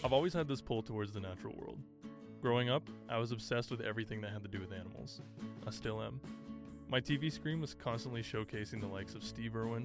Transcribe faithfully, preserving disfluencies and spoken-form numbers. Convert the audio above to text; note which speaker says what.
Speaker 1: I've always had this pull towards the natural world. Growing up, I was obsessed with everything that had to do with animals. I still am. My T V screen was constantly showcasing the likes of Steve Irwin,